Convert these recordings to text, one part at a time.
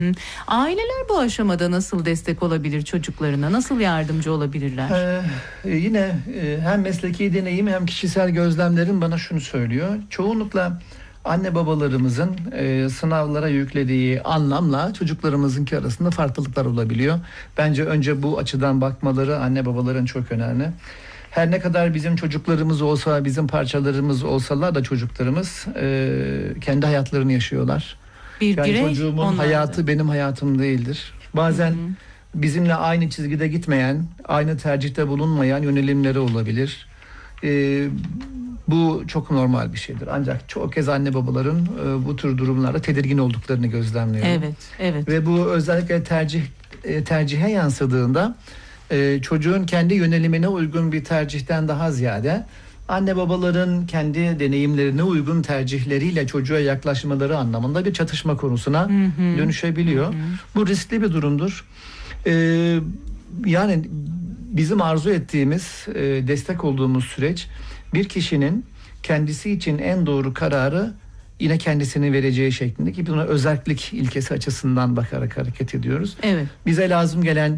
Hı. Aileler bu aşamada nasıl destek olabilir çocuklarına? Nasıl yardımcı olabilirler? Yine hem mesleki deneyim hem kişisel gözlemlerim bana şunu söylüyor. Çoğunlukla anne babalarımızın sınavlara yüklediği anlamla çocuklarımızınki arasında farklılıklar olabiliyor. Bence önce bu açıdan bakmaları anne babaların çok önemli. Her ne kadar bizim çocuklarımız olsa, bizim parçalarımız olsalar da çocuklarımız kendi hayatlarını yaşıyorlar. Yani çocuğumun hayatı benim hayatım değildir. Bazen bizimle aynı çizgide gitmeyen, aynı tercihte bulunmayan yönelimleri olabilir. Bu çok normal bir şeydir. Ancak çoğu kez anne babaların bu tür durumlarda tedirgin olduklarını gözlemliyorum. Evet, evet. Ve bu özellikle tercihe yansıdığında çocuğun kendi yönelimine uygun bir tercihten daha ziyade anne babaların kendi deneyimlerine uygun tercihleriyle çocuğa yaklaşmaları anlamında bir çatışma konusuna dönüşebiliyor. Bu riskli bir durumdur. Yani bizim arzu ettiğimiz, destek olduğumuz süreç bir kişinin kendisi için en doğru kararı yine kendisine vereceği şeklinde ki buna özerklik ilkesi açısından bakarak hareket ediyoruz. Evet. Bize lazım gelen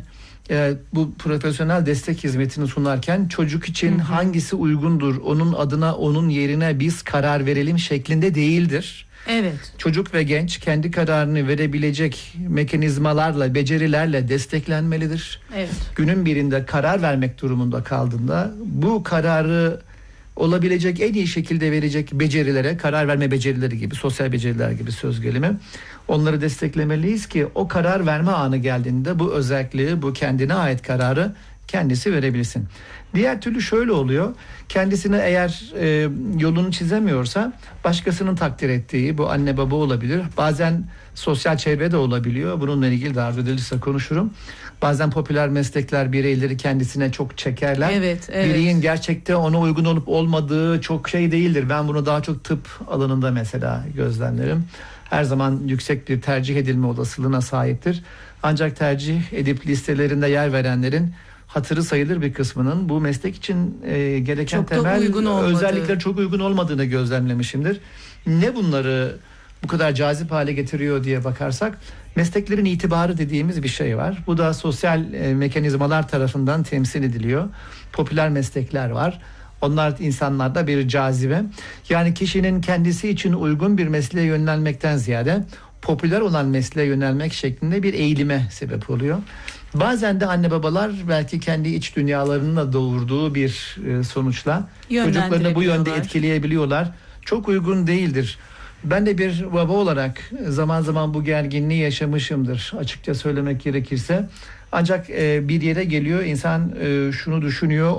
bu profesyonel destek hizmetini sunarken çocuk için hangisi uygundur, onun adına, onun yerine biz karar verelim şeklinde değildir. Evet. Çocuk ve genç kendi kararını verebilecek mekanizmalarla, becerilerle desteklenmelidir. Evet. Günün birinde karar vermek durumunda kaldığında bu kararı olabilecek en iyi şekilde verecek becerilere, karar verme becerileri gibi, sosyal beceriler gibi söz gelimi, onları desteklemeliyiz ki o karar verme anı geldiğinde bu özelliği, bu kendine ait kararı kendisi verebilsin. Diğer türlü şöyle oluyor. Kendisine eğer yolunu çizemiyorsa başkasının takdir ettiği, bu anne baba olabilir. Bazen sosyal çevre de olabiliyor. Bununle ilgili de arzu edilirse konuşurum. Bazen popüler meslekler bireyleri kendisine çok çekerler. Evet, evet. Bireyin gerçekte ona uygun olup olmadığı çok şey değildir. Ben bunu daha çok tıp alanında mesela gözlemlerim. Her zaman yüksek bir tercih edilme olasılığına sahiptir. Ancak tercih edip listelerinde yer verenlerin hatırı sayılır bir kısmının bu meslek için gereken çok temel özellikler çok uygun olmadığını gözlemlemişimdir. Ne bunları bu kadar cazip hale getiriyor diye bakarsak mesleklerin itibarı dediğimiz bir şey var. Bu da sosyal mekanizmalar tarafından temsil ediliyor. Popüler meslekler var. Onlar insanlarda bir cazibe. Yani kişinin kendisi için uygun bir mesleğe yönelmekten ziyade popüler olan mesleğe yönelmek şeklinde bir eğilime sebep oluyor. Bazen de anne babalar belki kendi iç dünyalarının da doğurduğu bir sonuçla çocuklarını bu yönde etkileyebiliyorlar. Çok uygun değildir. Ben de bir baba olarak zaman zaman bu gerginliği yaşamışımdır açıkça söylemek gerekirse. Ancak bir yere geliyor insan şunu düşünüyor,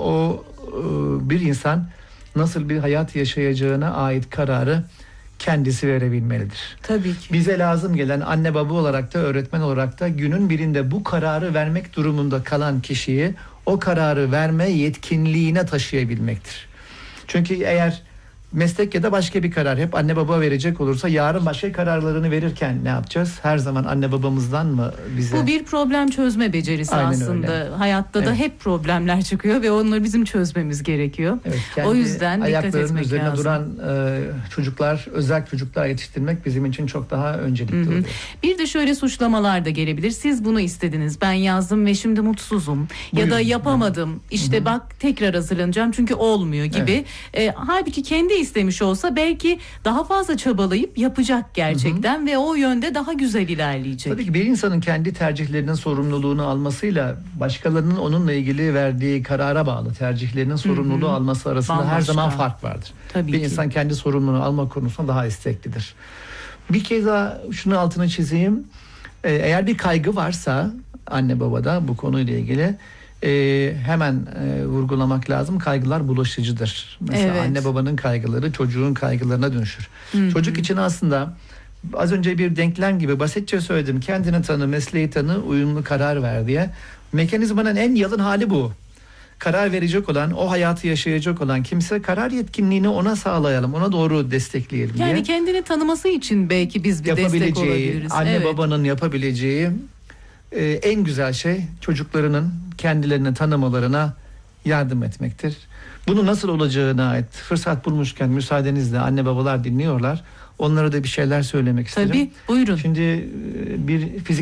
bir insan nasıl bir hayat yaşayacağına ait kararı kendisi verebilmelidir. Tabii ki. Bize lazım gelen anne baba olarak da öğretmen olarak da günün birinde bu kararı vermek durumunda kalan kişiyi o kararı verme yetkinliğine taşıyabilmektir. Çünkü eğer meslek ya da başka bir karar hep anne baba verecek olursa yarın başka kararlarını verirken ne yapacağız? Her zaman anne babamızdan mı bize? Bu bir problem çözme becerisi. Aynen aslında. Öyle. Hayatta da hep problemler çıkıyor ve onları bizim çözmemiz gerekiyor. Evet, o yüzden dikkat etmek üzerine lazım. Duran çocuklar, özel çocuklar yetiştirmek bizim için çok daha öncelikli oluyor. Bir de şöyle suçlamalar da gelebilir. Siz bunu istediniz. Ben yazdım ve şimdi mutsuzum. Buyurun. Ya da yapamadım. İşte bak tekrar hazırlanacağım çünkü olmuyor gibi. Halbuki kendi istemiş olsa belki daha fazla çabalayıp yapacak gerçekten ve o yönde daha güzel ilerleyecek. Tabii ki bir insanın kendi tercihlerinin sorumluluğunu almasıyla başkalarının onunla ilgili verdiği karara bağlı tercihlerinin sorumluluğu alması arasında her zaman fark vardır. Tabii bir ki. insan kendi sorumluluğunu alma konusunda daha isteklidir. Bir kez daha şunu altını çizeyim. Eğer bir kaygı varsa anne babada bu konuyla ilgili hemen vurgulamak lazım. Kaygılar bulaşıcıdır. Mesela anne babanın kaygıları çocuğun kaygılarına dönüşür. Çocuk için aslında az önce bir denklem gibi basitçe söyledim. Kendini tanı, mesleği tanı, uyumlu karar ver diye. Mekanizmanın en yalın hali bu. Karar verecek olan, o hayatı yaşayacak olan kimse karar yetkinliğini ona sağlayalım, ona doğru destekleyelim diye. Yani kendini tanıması için belki biz bir destek olabiliriz. Anne babanın yapabileceği en güzel şey çocuklarının kendilerini tanımalarına yardım etmektir. Bunu nasıl olacağına ait fırsat bulmuşken müsaadenizle anne babalar dinliyorlar. Onlara da bir şeyler söylemek isterim. Tabii, buyurun. Şimdi bir fizik